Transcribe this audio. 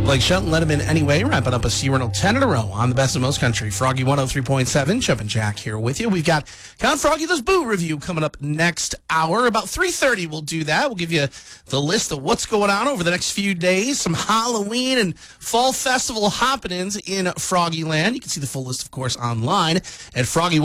Blake Shelton let him in anyway, wrapping up a C-Rental 10 in a row on the Best of Most Country. Froggy 103.7, Chip and Jack here with you. We've got Count Froggy Does Boo review coming up next hour. About 3:30 we'll do that. We'll give you the list of what's going on over the next few days. Some Halloween and Fall Festival happenings in Froggyland. You can see the full list, of course, online at Froggy